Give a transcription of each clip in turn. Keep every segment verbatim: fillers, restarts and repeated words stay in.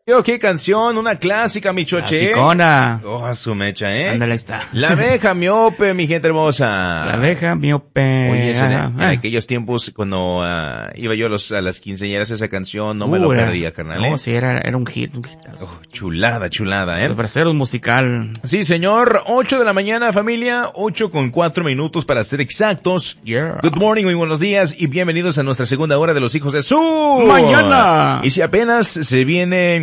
¿Qué canción? Una clásica, mi choche. Clasicona. Oh, su mecha, ¿eh? Ándale, ahí está. La abeja miope, mi gente hermosa. La abeja miope. Oye, eso, en, en Ah. aquellos tiempos cuando uh, iba yo a, los, a las quinceañeras, esa canción no me Uh, lo era- perdía, carnal. No, ¿eh? sí, era, era un hit, un hitazo. Oh, chulada, chulada, ¿eh? Los braceros musical. Sí, señor. Ocho de la mañana, familia. Ocho con cuatro minutos para ser exactos. Yeah. Good morning, muy buenos días y bienvenidos a nuestra segunda hora de Los Hijos de Su. Mañana. Y si apenas se viene,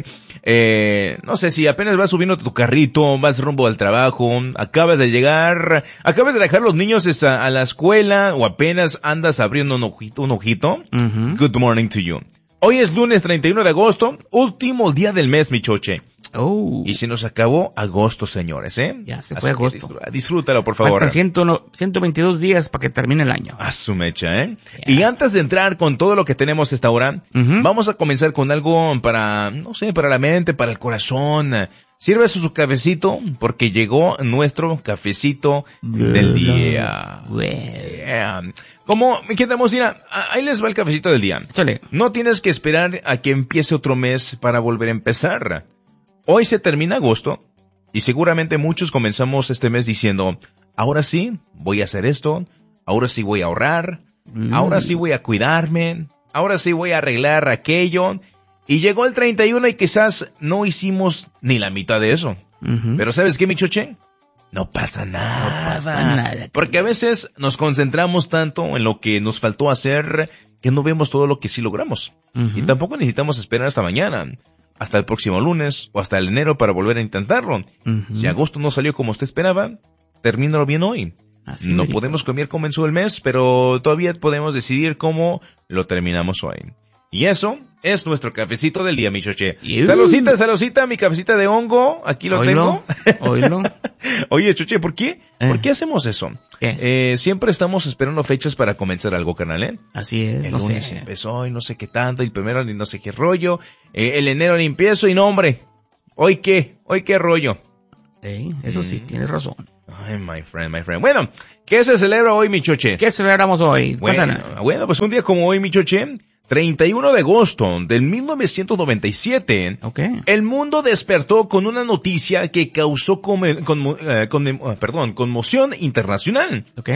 eh, no sé, si apenas vas subiendo tu carrito, vas rumbo al trabajo, acabas de llegar, acabas de dejar los niños a, a la escuela o apenas andas abriendo un ojito, un ojito. Ujú. Good morning to you. Hoy es lunes treinta y uno de agosto, último día del mes, mi choche. Oh. Y se nos acabó agosto, señores, ¿eh? Ya se Así fue que agosto. disfrú- disfrútalo, por favor. Faltan ciento, no, ciento veintidós días para que termine el año. A su mecha, ¿eh? Yeah. Y antes de entrar con todo lo que tenemos esta hora, Ujú. vamos a comenzar con algo para, no sé, para la mente, para el corazón. Sírvese su cafecito, porque llegó nuestro cafecito del día. Yeah. Como, mi gente hermosina, ahí les va el cafecito del día. Chale. No tienes que esperar a que empiece otro mes para volver a empezar. Hoy se termina agosto y seguramente muchos comenzamos este mes diciendo, ahora sí, voy a hacer esto, ahora sí voy a ahorrar, Mm. ahora sí voy a cuidarme, ahora sí voy a arreglar aquello. Y llegó el treinta y uno y quizás no hicimos ni la mitad de eso. Ujú. Pero ¿sabes qué, mi choche? No pasa nada. No pasa nada. Porque a veces nos concentramos tanto en lo que nos faltó hacer que no vemos todo lo que sí logramos. Ujú. Y tampoco necesitamos esperar hasta mañana, hasta el próximo lunes o hasta el enero para volver a intentarlo. Ujú. Si agosto no salió como usted esperaba, termínalo bien hoy. Así no merito. podemos cambiar cómo comenzó el mes, pero todavía podemos decidir cómo lo terminamos hoy. Y eso es nuestro cafecito del día, mi choche. Iu. Saludcita, saludcita, mi cafecita de hongo, aquí lo Oílo, tengo. oílo. Oye, choche, ¿por qué? Eh. ¿Por qué hacemos eso? ¿Qué? Eh, siempre estamos esperando fechas para comenzar algo, carnal, ¿eh? Así es, El no lunes sé. empezó y no sé qué tanto, y el primero ni no sé qué rollo, eh, el enero ni empiezo y no, hombre, ¿hoy qué? ¿Hoy qué rollo? Ey, eso sí, Mm. tienes razón. Ay, my friend, my friend. Bueno, ¿qué se celebra hoy, mi choche? ¿Qué celebramos hoy? Bueno, Cuéntanos. bueno, pues un día como hoy, mi choche, treinta y uno de agosto del mil novecientos noventa y siete, Ok. el mundo despertó con una noticia que causó come- conmo- eh, conme- ah, perdón, conmoción internacional. Ok.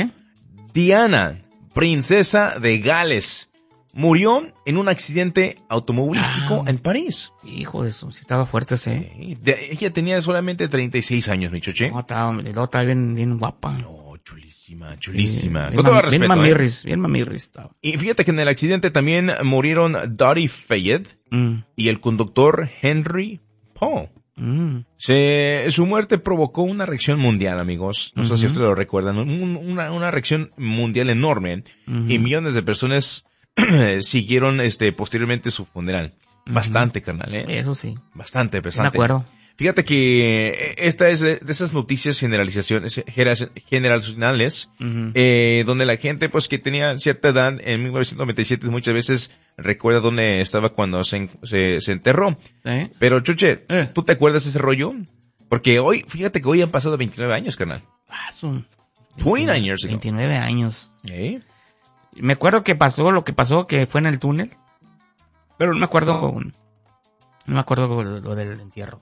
Diana, princesa de Gales, murió en un accidente automovilístico Ah. en París. Hijo de eso, si estaba fuerte ese. Sí, de- ella tenía solamente treinta y seis años, mi choche. No, estaba, y luego estaba bien, bien guapa. No, chulísima, chulísima. Bien, Con todo mam- respeto, bien ¿eh? mamirris, bien mamirris estaba. Y fíjate que en el accidente también murieron Dottie Fayette Mm, y el conductor Henry Paul. mm. Se, su muerte provocó una reacción mundial, amigos. No sé si Ujú. ustedes lo recuerdan. un- una, una reacción mundial enorme. Ujú. Y millones de personas siguieron este posteriormente su funeral. Ujú. Bastante, carnal, ¿eh? Eso sí, Bastante, me bastante. acuerdo. Fíjate que esta es de esas noticias generalizaciones, genera- generacionales, Ujú. eh, donde la gente, pues, que tenía cierta edad en mil novecientos noventa y siete, muchas veces recuerda dónde estaba cuando se, en- se, se enterró. ¿Eh? Pero, Chuche, Eh. ¿tú te acuerdas de ese rollo? Porque hoy, fíjate que hoy han pasado veintinueve años, carnal. Ah, son veintinueve years ago. veintinueve años. ¿Eh? Me acuerdo que pasó lo que pasó, que fue en el túnel. Pero no me acuerdo, no me acuerdo lo, lo del entierro.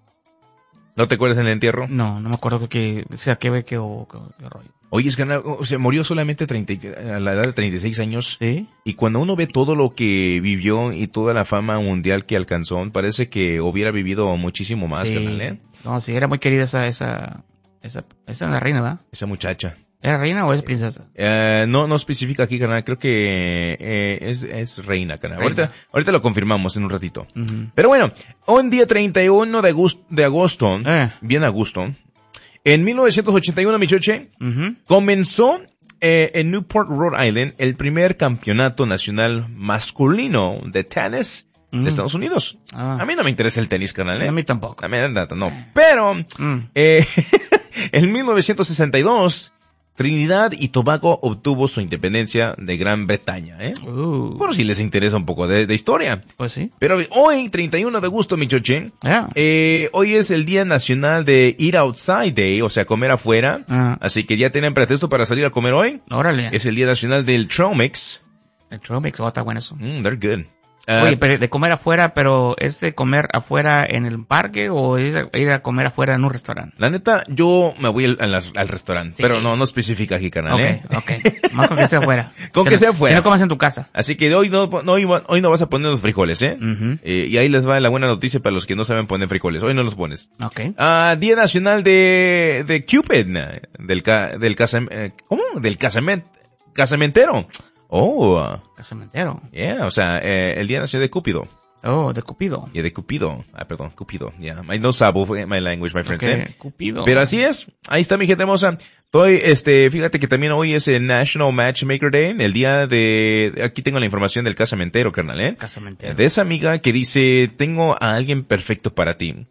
¿No te acuerdas del entierro? No, no me acuerdo que, o sea, qué ve que o qué, qué rollo. Oye, es que o sea, murió solamente treinta, y- a la edad de treinta y seis años. ¿Sí? Y cuando uno ve todo lo que vivió y toda la fama mundial que alcanzó, parece que hubiera vivido muchísimo más, Sí. carnal, ¿eh? No, sí, era muy querida esa, esa, esa, esa es la reina, ¿verdad? Esa muchacha. ¿Era reina o es princesa? Eh, no, no especifica aquí, carnal. Creo que eh, es, es reina, carnal. Reina. Ahorita, ahorita lo confirmamos en un ratito. Ujú. Pero bueno, un día treinta y uno de agosto, de agosto Eh. bien a gusto, en mil novecientos ochenta y uno, mi choche, Ujú. comenzó eh, en Newport, Rhode Island, el primer campeonato nacional masculino de tenis Mm. de Estados Unidos. Ah. A mí no me interesa el tenis, carnal, ¿eh? A mí tampoco. A mí nada, no. Pero, Mm. eh, en mil novecientos sesenta y dos, Trinidad y Tobago obtuvo su independencia de Gran Bretaña, ¿eh? Uh, Por si les interesa un poco de, de historia. pues sí. Pero hoy, treinta y uno de agosto, mi choche, Ya. eh, hoy es el Día Nacional de Eat Outside Day, o sea, comer afuera. Ah. Así que ya tienen pretexto para salir a comer hoy. Órale. Es el Día Nacional del Trail Mix. El Trail Mix, oh, está bueno eso. Mm, they're good. Uh, Oye, pero de comer afuera, pero ¿es de comer afuera en el parque o es de ir a comer afuera en un restaurante? La neta, yo me voy al, al, al restaurante, sí. Pero no, no especifica aquí, carnal, okay, ¿eh? Ok, más con que sea afuera. Con que, que sea afuera. Que no comas en tu casa. Así que hoy no, no, hoy, hoy no vas a poner los frijoles, ¿eh? Uh-huh. eh y ahí les va la buena noticia para los que no saben poner frijoles. Hoy no los pones. Ok. Uh, Día Nacional de, de Cupid, del, ca, del, casam, eh, ¿cómo? Del casament, casamentero. Oh. Casamentero. Yeah, o sea, eh, el Día Nacional de Cúpido. Oh, de Cupido. Yeah, de Cupido. Ah, perdón, Cupido. Yeah, I know sabo my language, my friends. Okay. Eh. Cupido. Pero así es. Ahí está mi gente hermosa. Estoy, este, fíjate que también hoy es el National Matchmaker Day, el día de, aquí tengo la información del casamentero, carnal, ¿eh? Casamentero. De esa amiga que dice, tengo a alguien perfecto para ti.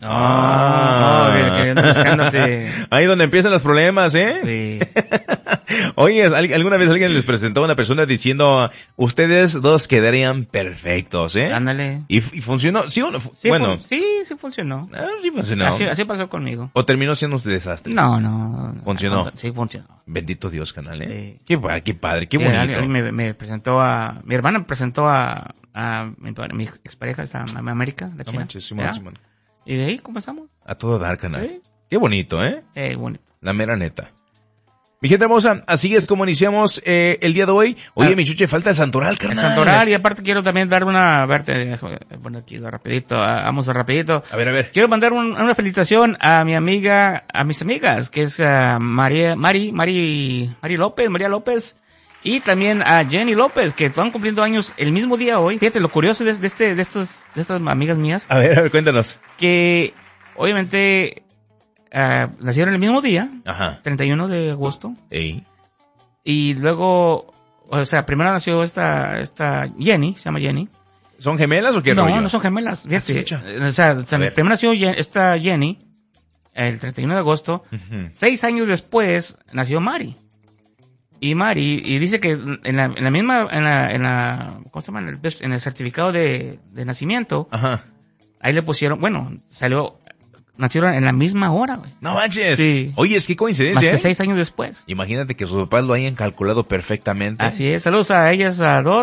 Ah, oh, oh, ahí donde empiezan los problemas, ¿eh? Sí. Oye, ¿alguna vez alguien les presentó a una persona diciendo, ustedes dos quedarían perfectos, eh? Ándale. ¿Y, y funcionó? ¿Sí o no? Sí, bueno. Sí, sí funcionó. Ah, sí funcionó. Así, así pasó conmigo. ¿O terminó siendo un desastre? No, no. ¿Funcionó? Sí, funcionó. Bendito Dios, canal, ¿eh? Sí. Qué, qué padre, qué bonito. Sí, me, me presentó a... Mi hermana me presentó a, a mi, mi expareja, a América, la no China. Manches, Simón, Simón. Y de ahí comenzamos. A todo dar, canal. Sí. Qué bonito, ¿eh? Eh, bonito. La mera neta. Mi gente hermosa, así es como iniciamos eh, el día de hoy. Oye, ah, mi chuche, falta el santoral, carnal. El santoral, y aparte quiero también dar una... A ver, te poner aquí rapidito, vamos a rapidito. A ver, a ver. Quiero mandar un, una felicitación a mi amiga, a mis amigas, que es uh, María, Mari, Mari, Mari López, María López, y también a Jenny López, que están cumpliendo años el mismo día hoy. Fíjate, lo curioso de, de este, de estos, de estas amigas mías. A ver, a ver, cuéntanos. Que, obviamente... Uh, nacieron el mismo día, ajá, treinta y uno de agosto. Ey. Y luego, o sea, primero nació esta, esta Jenny, se llama Jenny. ¿Son gemelas o qué No, rollo? no son gemelas, fíjate. Ah, o sea, o sea primero nació esta Jenny, el treinta y uno de agosto. Uh-huh. Seis años después nació Mari. Y Mari, y dice que en la, en la misma, en la, en la, ¿cómo se llama? En el, en el certificado de, de nacimiento. Ajá. Ahí le pusieron, bueno, salió... Nacieron en la misma hora, güey. No manches. Sí. Oye, es que coincidencia. Más que ¿eh? seis años después. Imagínate que sus papás lo hayan calculado perfectamente. Así es. Saludos a ellas, a dos.